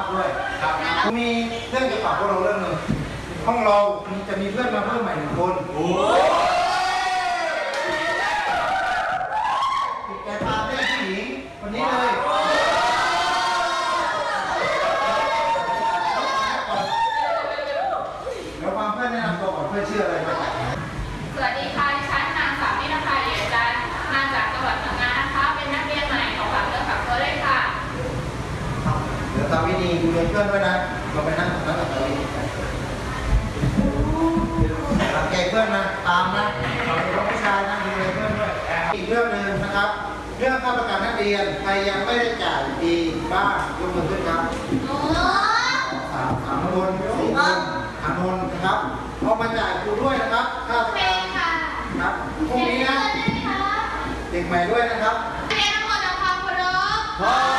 พด้วยครับมีเรื่องจะฝากพวกเราเรื่องหนึ่งห้องเราจะมีเพื่อนมาเพิ่มใหม่1 คนติดใจพาเพื่อนผู้หญิงคนนี้เลยเดี๋ยวฟังเพื่อนแนะนำตัวก่อนเพื่อนชื่ออะไรครับสวัสดีค่ะดิฉันนางสาวนิรภาเหรียญจันทร์มาจากจังหวัดพังงานะคะเป็นนักเรียนใหม่ของฝากเรื่องฝากตัวเลยค่ะเดี๋ยวทำวิธีดูเพื่อนด้วยนะเราไปนั่งกับตัวเองรังแกเพื่อนนะตามนะเราเป็นผู้ชายนะดูเพื่อนด้วยอีกเรื่องหนึ่งนะครับเรื่องค่าประกันนักเรียนใครยังไม่ได้จ่ายดีบ้างยกมือขึ้นครับ3 คน4 คน5 คนนะครับเอามาจ่ายครูด้วยนะครับค่าประกันครับพรุ่งนี้นะเด็กใหม่ด้วยนะครับเรียนทั้งหมดทำความเคารพ